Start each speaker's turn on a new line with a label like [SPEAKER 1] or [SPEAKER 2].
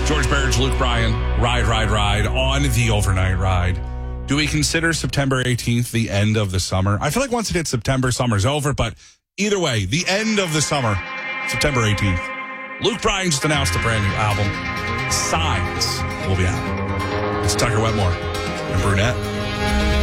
[SPEAKER 1] George Barrage, Luke Bryan, Ride on the overnight ride. Do we consider September 18th the end of the summer? I feel like once it hits September, summer's over, but either way, the end of the summer, September 18th. Luke Bryan just announced a brand new album. Signs will be out. It's Tucker Wetmore and Brunette.